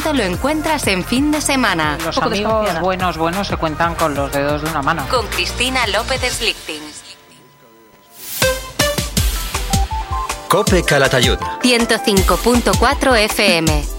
conocimiento lo encuentras en Fin de Semana. Los amigos buenos se cuentan con los dedos de una mano. Con Cristina López Slichting. COPE Calatayud 105.4 FM.